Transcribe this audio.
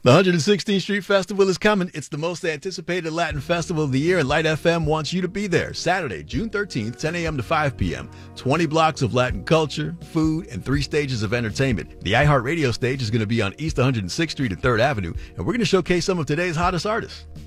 The 116th Street Festival is coming. It's the most anticipated Latin festival of the year, and Light FM wants you to be there. Saturday, June 13th, 10 a.m. to 5 p.m. 20 blocks of Latin culture, food, and 3 stages of entertainment. The iHeartRadio stage is going to be on East 106th Street and 3rd Avenue, and we're going to showcase some of today's hottest artists.